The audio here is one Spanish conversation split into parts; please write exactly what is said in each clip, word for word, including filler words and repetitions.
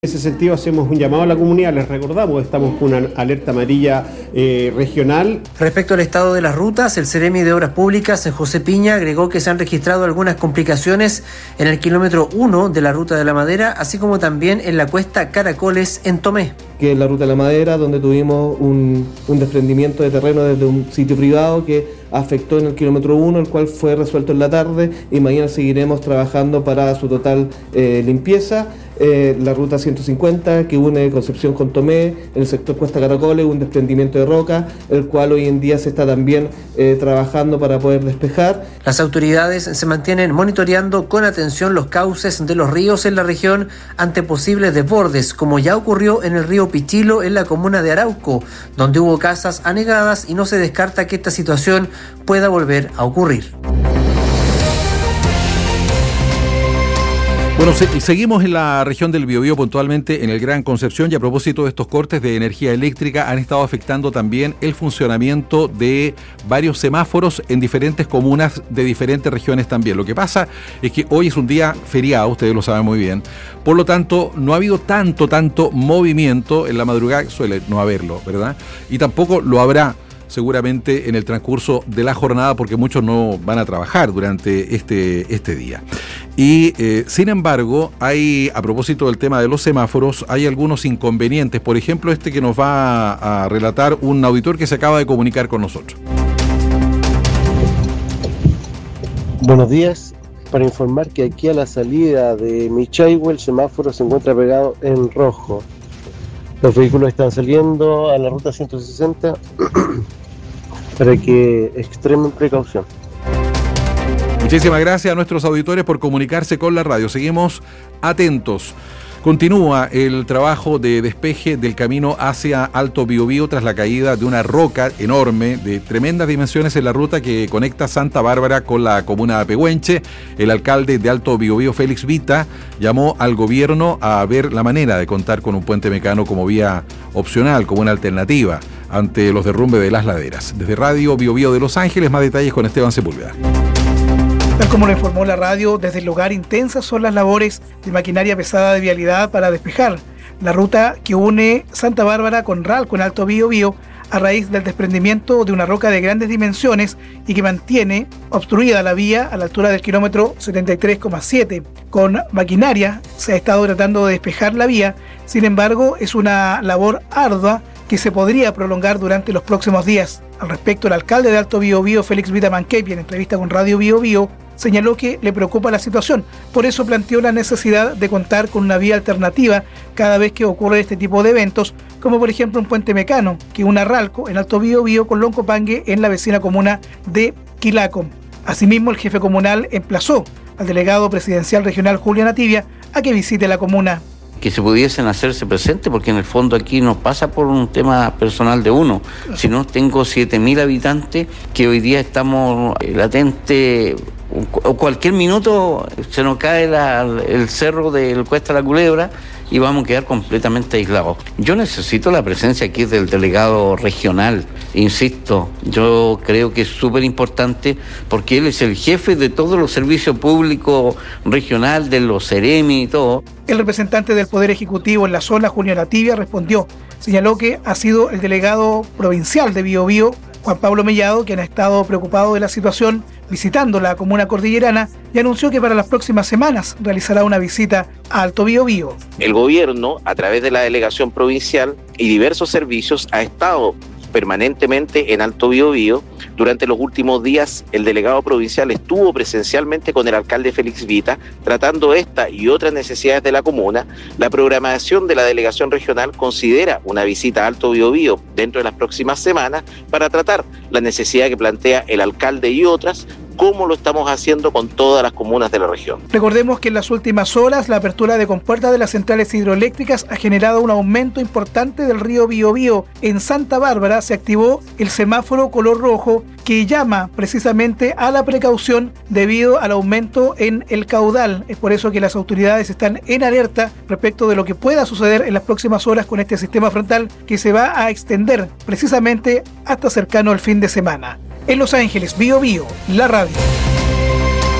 En ese sentido hacemos un llamado a la comunidad, les recordamos, estamos con una alerta amarilla eh, regional. Respecto al estado de las rutas, el Ceremi de Obras Públicas, José Piña, agregó que se han registrado algunas complicaciones en el kilómetro uno de la Ruta de la Madera, así como también en la cuesta Caracoles en Tomé. Que es la Ruta de la Madera, donde tuvimos un, un desprendimiento de terreno desde un sitio privado que afectó en el kilómetro uno, el cual fue resuelto en la tarde, y mañana seguiremos trabajando para su total eh, limpieza. Eh, la ruta ciento cincuenta que une Concepción con Tomé, en el sector Cuesta Caracoles, un desprendimiento de roca, el cual hoy en día se está también eh, trabajando para poder despejar. Las autoridades se mantienen monitoreando con atención los cauces de los ríos en la región ante posibles desbordes, como ya ocurrió en el río Pichilo en la comuna de Arauco, donde hubo casas anegadas y no se descarta que esta situación pueda volver a ocurrir. Bueno, se, seguimos en la región del Biobío, puntualmente en el Gran Concepción, y a propósito de estos cortes de energía eléctrica han estado afectando también el funcionamiento de varios semáforos en diferentes comunas de diferentes regiones también. Lo que pasa es que hoy es un día feriado, ustedes lo saben muy bien, por lo tanto no ha habido tanto, tanto movimiento en la madrugada, suele no haberlo, ¿verdad? Y tampoco lo habrá seguramente en el transcurso de la jornada, porque muchos no van a trabajar durante este, este día. Y eh, sin embargo, hay, a propósito del tema de los semáforos, hay algunos inconvenientes. Por ejemplo, este que nos va a, a relatar un auditor que se acaba de comunicar con nosotros. Buenos días. Para informar que aquí a la salida de Michaihue el semáforo se encuentra pegado en rojo. Los vehículos están saliendo a la ruta ciento sesenta para que extremen precaución. Muchísimas gracias a nuestros auditores por comunicarse con la radio. Seguimos atentos. Continúa el trabajo de despeje del camino hacia Alto Biobío tras la caída de una roca enorme de tremendas dimensiones en la ruta que conecta Santa Bárbara con la comuna de Pehuenche. El alcalde de Alto Biobío, Félix Vita, llamó al gobierno a ver la manera de contar con un puente mecano como vía opcional, como una alternativa ante los derrumbes de las laderas. Desde Radio Biobío de Los Ángeles, más detalles con Esteban Sepúlveda. Tal como lo informó la radio, desde el lugar intensas son las labores de maquinaria pesada de vialidad para despejar la ruta que une Santa Bárbara con Ralco en Alto Biobío a raíz del desprendimiento de una roca de grandes dimensiones y que mantiene obstruida la vía a la altura del kilómetro setenta y tres coma siete. Con maquinaria se ha estado tratando de despejar la vía, sin embargo es una labor ardua que se podría prolongar durante los próximos días. Al respecto, el alcalde de Alto Biobío, Félix Vita Manquepi, en entrevista con Radio Biobío, señaló que le preocupa la situación. Por eso planteó la necesidad de contar con una vía alternativa cada vez que ocurre este tipo de eventos, como por ejemplo un puente mecano que une Ralco en Alto Biobío con Loncopangue en la vecina comuna de Quilaco. Asimismo, el jefe comunal emplazó al delegado presidencial regional Julián Ativia a que visite la comuna. Que se pudiesen hacerse presentes, porque en el fondo aquí no pasa por un tema personal de uno, sino tengo siete mil habitantes que hoy día estamos latentes, o cualquier minuto se nos cae la, el cerro del Cuesta La Culebra y vamos a quedar completamente aislados. Yo necesito la presencia aquí del delegado regional, insisto, yo creo que es súper importante porque él es el jefe de todos los servicios públicos regional, de los Ceremi y todo. El representante del Poder Ejecutivo en la zona, Julián Ativia, respondió. Señaló que ha sido el delegado provincial de Biobío, Juan Pablo Mellado, quien ha estado preocupado de la situación visitando la comuna cordillerana y anunció que para las próximas semanas realizará una visita a Alto Biobío. El gobierno, a través de la delegación provincial y diversos servicios, ha estado permanentemente en Alto Biobío. Durante los últimos días, el delegado provincial estuvo presencialmente con el alcalde Félix Vita, tratando esta y otras necesidades de la comuna. La programación de la delegación regional considera una visita a Alto Biobío dentro de las próximas semanas para tratar la necesidad que plantea el alcalde y otras, como lo estamos haciendo con todas las comunas de la región. Recordemos que en las últimas horas la apertura de compuertas de las centrales hidroeléctricas ha generado un aumento importante del río Biobío. En Santa Bárbara se activó el semáforo color rojo que llama precisamente a la precaución debido al aumento en el caudal. Es por eso que las autoridades están en alerta respecto de lo que pueda suceder en las próximas horas con este sistema frontal que se va a extender precisamente hasta cercano al fin de semana. En Los Ángeles, Biobío, la radio.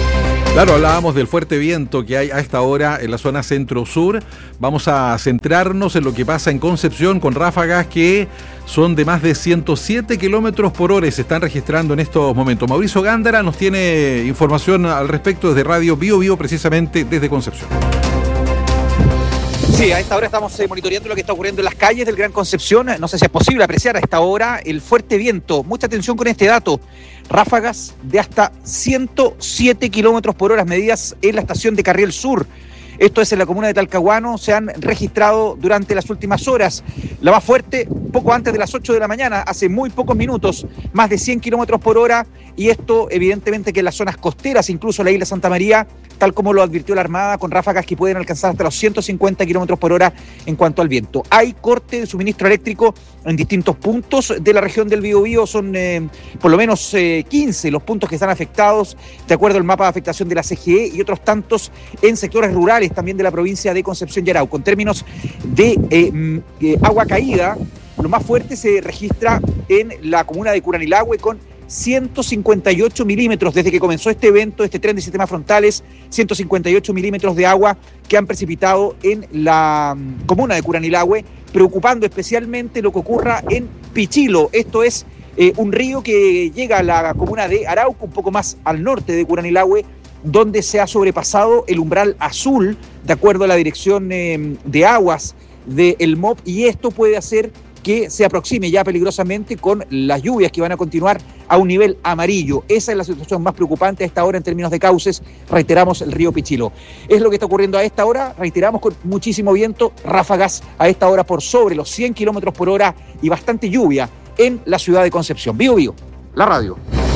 Claro, hablábamos del fuerte viento que hay a esta hora en la zona centro-sur. Vamos a centrarnos en lo que pasa en Concepción con ráfagas que son de más de ciento siete kilómetros por hora y se están registrando en estos momentos. Mauricio Gándara nos tiene información al respecto desde Radio Bio Bio, precisamente desde Concepción. Sí, a esta hora estamos eh, monitoreando lo que está ocurriendo en las calles del Gran Concepción. No sé si es posible apreciar a esta hora el fuerte viento. Mucha atención con este dato. Ráfagas de hasta ciento siete kilómetros por hora medidas en la estación de Carriel Sur. Esto es en la comuna de Talcahuano, se han registrado durante las últimas horas. La más fuerte, poco antes de las ocho de la mañana, hace muy pocos minutos, más de cien kilómetros por hora, y esto evidentemente que en las zonas costeras, incluso la isla Santa María, tal como lo advirtió la Armada, con ráfagas que pueden alcanzar hasta los ciento cincuenta kilómetros por hora en cuanto al viento. Hay corte de suministro eléctrico en distintos puntos de la región del Biobío, son eh, por lo menos eh, quince los puntos que están afectados, de acuerdo al mapa de afectación de la C G E, y otros tantos en sectores rurales también de la provincia de Concepción y Arauco. En términos de eh, eh, agua caída, lo más fuerte se registra en la comuna de Curanilahue con ciento cincuenta y ocho milímetros desde que comenzó este evento, este tren de sistemas frontales, ciento cincuenta y ocho milímetros de agua que han precipitado en la um, comuna de Curanilahue, preocupando especialmente lo que ocurra en Pichilo. Esto es eh, un río que llega a la comuna de Arauco, un poco más al norte de Curanilahue, donde se ha sobrepasado el umbral azul, de acuerdo a la dirección eh, de aguas del M O P, y esto puede hacer que se aproxime ya peligrosamente con las lluvias que van a continuar a un nivel amarillo. Esa es la situación más preocupante a esta hora en términos de cauces, reiteramos, el río Pichilo. Es lo que está ocurriendo a esta hora, reiteramos, con muchísimo viento, ráfagas a esta hora por sobre los cien kilómetros por hora y bastante lluvia en la ciudad de Concepción. Bio Bio, la radio.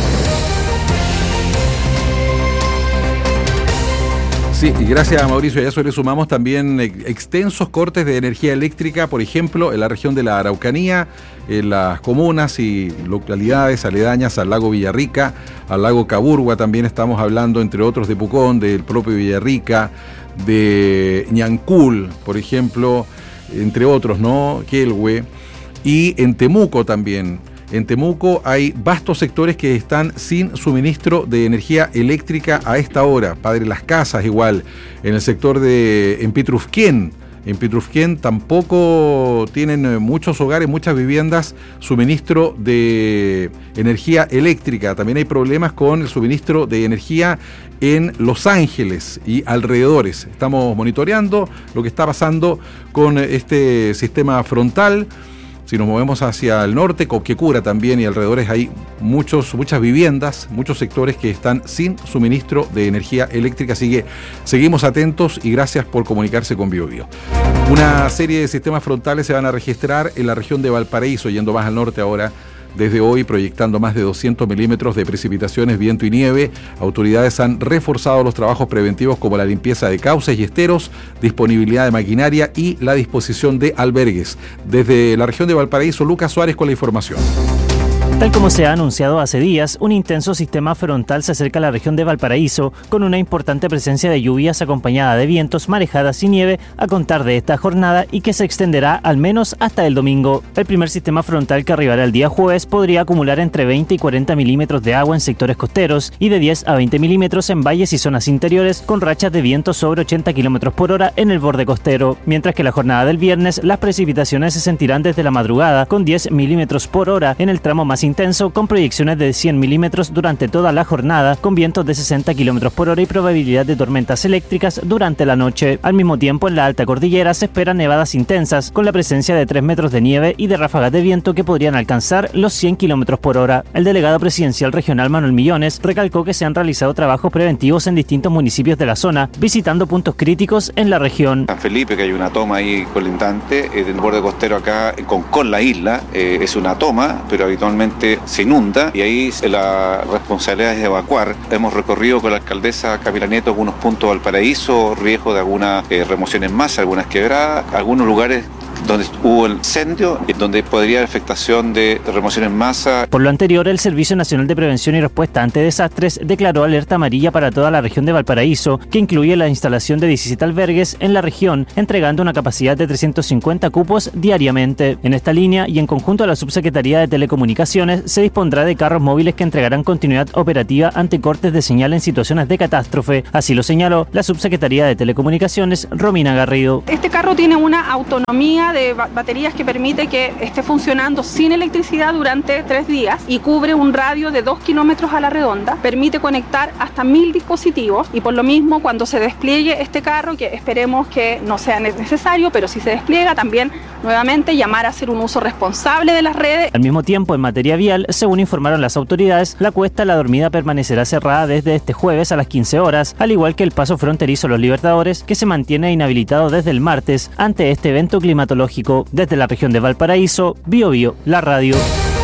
Sí, y gracias a Mauricio, a eso le sumamos también extensos cortes de energía eléctrica, por ejemplo, en la región de la Araucanía, en las comunas y localidades aledañas al lago Villarrica, al lago Caburgua, también estamos hablando, entre otros, de Pucón, del propio Villarrica, de Ñancul, por ejemplo, entre otros, ¿no? Quelhue, y en Temuco también. En Temuco hay vastos sectores que están sin suministro de energía eléctrica a esta hora. Padre Las Casas igual. En el sector de en Pitrufquén. En Pitrufquén tampoco tienen muchos hogares, muchas viviendas, suministro de energía eléctrica. También hay problemas con el suministro de energía en Los Ángeles y alrededores. Estamos monitoreando lo que está pasando con este sistema frontal. Si nos movemos hacia el norte, Copquecura también y alrededores hay muchos, muchas viviendas, muchos sectores que están sin suministro de energía eléctrica, así que seguimos atentos y gracias por comunicarse con Bio Bio. Una serie de sistemas frontales se van a registrar en la región de Valparaíso, yendo más al norte ahora, desde hoy proyectando más de doscientos milímetros de precipitaciones, viento y nieve. Autoridades han reforzado los trabajos preventivos como la limpieza de cauces y esteros, disponibilidad de maquinaria y la disposición de albergues. Desde la región de Valparaíso, Lucas Suárez con la información. Tal como se ha anunciado hace días, un intenso sistema frontal se acerca a la región de Valparaíso con una importante presencia de lluvias acompañada de vientos, marejadas y nieve a contar de esta jornada y que se extenderá al menos hasta el domingo. El primer sistema frontal que arribará el día jueves podría acumular entre veinte y cuarenta milímetros de agua en sectores costeros y de diez a veinte milímetros en valles y zonas interiores con rachas de viento sobre ochenta kilómetros por hora en el borde costero, mientras que la jornada del viernes las precipitaciones se sentirán desde la madrugada con diez milímetros por hora en el tramo más intenso, con proyecciones de cien milímetros durante toda la jornada, con vientos de sesenta kilómetros por hora y probabilidad de tormentas eléctricas durante la noche. Al mismo tiempo, en la alta cordillera se esperan nevadas intensas, con la presencia de tres metros de nieve y de ráfagas de viento que podrían alcanzar los cien kilómetros por hora. El delegado presidencial regional Manuel Millones recalcó que se han realizado trabajos preventivos en distintos municipios de la zona, visitando puntos críticos en la región. San Felipe, que hay una toma ahí colindante, eh, del borde costero acá con, con la isla, eh, es una toma, pero habitualmente se inunda y ahí la responsabilidad es evacuar. Hemos recorrido con la alcaldesa Camila Nieto algunos puntos del Valparaíso, riesgo de alguna eh, remoción en masa, algunas quebradas, algunos lugares donde hubo el incendio, donde podría haber afectación de remoción en masa. Por lo anterior, el Servicio Nacional de Prevención y Respuesta ante Desastres declaró alerta amarilla para toda la región de Valparaíso, que incluye la instalación de diecisiete albergues en la región, entregando una capacidad de trescientos cincuenta cupos diariamente. En esta línea y en conjunto a la Subsecretaría de Telecomunicaciones, se dispondrá de carros móviles que entregarán continuidad operativa ante cortes de señal en situaciones de catástrofe. Así lo señaló la Subsecretaría de Telecomunicaciones, Romina Garrido. Este carro tiene una autonomía de baterías que permite que esté funcionando sin electricidad durante tres días y cubre un radio de dos kilómetros a la redonda. Permite conectar hasta mil dispositivos y por lo mismo cuando se despliegue este carro, que esperemos que no sea necesario, pero si se despliega también nuevamente llamar a hacer un uso responsable de las redes. Al mismo tiempo, en materia vial, según informaron las autoridades, la cuesta La Dormida permanecerá cerrada desde este jueves a las quince horas, al igual que el paso fronterizo Los Libertadores, que se mantiene inhabilitado desde el martes ante este evento climatológico. Desde la región de Valparaíso, Bio Bio, la radio.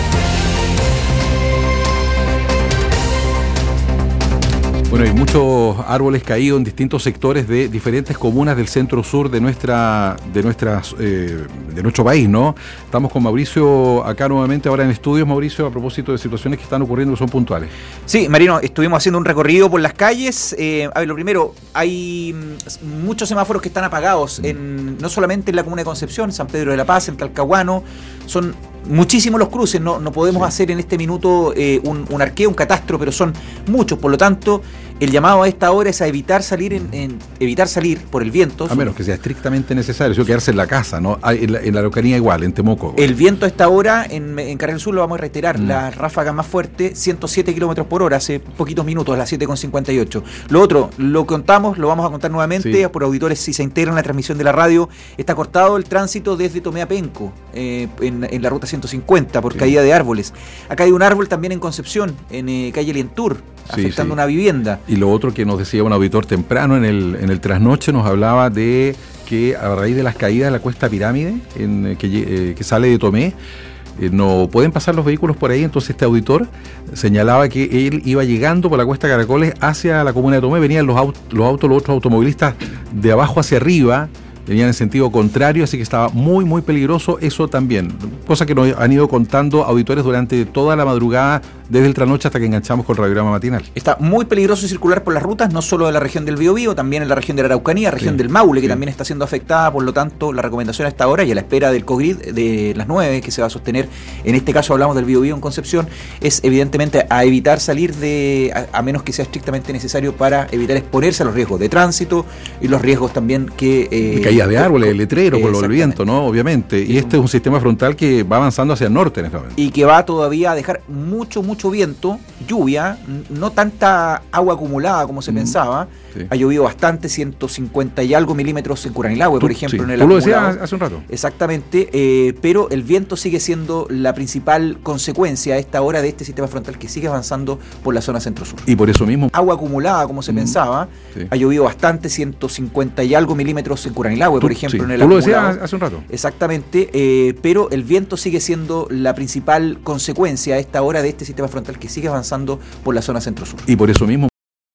Bueno, hay muchos árboles caídos en distintos sectores de diferentes comunas del centro-sur de nuestra, de nuestras, eh, de nuestro país, ¿no? Estamos con Mauricio acá nuevamente ahora en estudios. Mauricio, a propósito de situaciones que están ocurriendo que son puntuales. Sí, Marino, estuvimos haciendo un recorrido por las calles. Eh, a ver, lo primero, hay muchos semáforos que están apagados, en, no solamente en la comuna de Concepción, San Pedro de la Paz, en Talcahuano, son muchísimos los cruces, no, no podemos sí. hacer en este minuto eh, un, un arqueo, un catastro, pero son muchos, por lo tanto, el llamado a esta hora es a evitar salir en, en evitar salir por el viento. A menos que sea estrictamente necesario, sino quedarse en la casa, ¿no? En la, en la Araucanía igual, en Temuco. El viento a esta hora, en, en Carril Sur lo vamos a reiterar, mm. la ráfaga más fuerte, ciento siete kilómetros por hora, hace poquitos minutos, a las siete con cincuenta y ocho. Lo otro, lo contamos, lo vamos a contar nuevamente, sí. por auditores si se integran a la transmisión de la radio, está cortado el tránsito desde Tomé a Penco, eh, en, en la ruta ciento cincuenta, por sí. caída de árboles. Acá hay un árbol también en Concepción, en eh, calle Lientur, sí, afectando sí. una vivienda. Y lo otro que nos decía un auditor temprano en el, en el trasnoche, nos hablaba de que a raíz de las caídas de la cuesta Pirámide, en, que, eh, que sale de Tomé, eh, no pueden pasar los vehículos por ahí. Entonces este auditor señalaba que él iba llegando por la cuesta Caracoles hacia la comuna de Tomé, venían los, aut- los autos, los otros automovilistas de abajo hacia arriba, venían en sentido contrario, así que estaba muy, muy peligroso eso también. Cosa que nos han ido contando auditores durante toda la madrugada, desde el trasnoche hasta que enganchamos con el radiograma matinal. Está muy peligroso circular por las rutas, no solo de la región del Biobío, también en la región de la Araucanía, región sí, del Maule, que sí. también está siendo afectada. Por lo tanto, la recomendación a esta hora y a la espera del COGRID de las nueve, que se va a sostener, en este caso hablamos del Biobío en Concepción, es evidentemente a evitar salir de, a, a menos que sea estrictamente necesario, para evitar exponerse a los riesgos de tránsito y los riesgos también que... Eh, de caída de árboles, el letrero, por el viento, ¿no? Obviamente. Y este es un sistema frontal que va avanzando hacia el norte en este momento. Y que va todavía a dejar mucho, mucho viento, lluvia, no tanta agua acumulada como se mm, pensaba. Sí. Ha llovido bastante, ciento cincuenta y algo milímetros en Curanilahue, por ejemplo, sí, en el tú lo decías hace un rato. Exactamente, eh, pero el viento sigue siendo la principal consecuencia a esta hora de este sistema frontal que sigue avanzando por la zona centro-sur. Y por eso mismo... Agua acumulada como se mm, pensaba, sí. ha llovido bastante, ciento cincuenta y algo milímetros en Curanilahue, por ejemplo, sí. en el tú lo decías hace un rato. Exactamente, eh, pero el viento sigue siendo la principal consecuencia a esta hora de este sistema frontal que sigue avanzando por la zona centro-sur. Y por eso mismo...